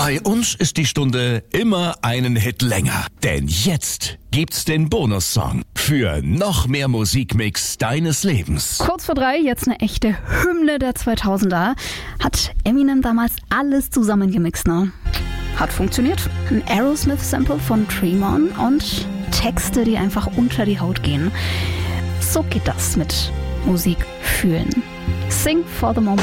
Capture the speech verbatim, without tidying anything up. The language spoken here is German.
Bei uns ist die Stunde immer einen Hit länger. Denn jetzt gibt's den Bonussong für noch mehr Musikmix deines Lebens. Kurz vor drei, jetzt eine echte Hymne der zweitausender. Hat Eminem damals alles zusammengemixt, ne? Hat funktioniert. Ein Aerosmith-Sample von Tremon und Texte, die einfach unter die Haut gehen. So geht das mit Musik fühlen. Sing for the moment.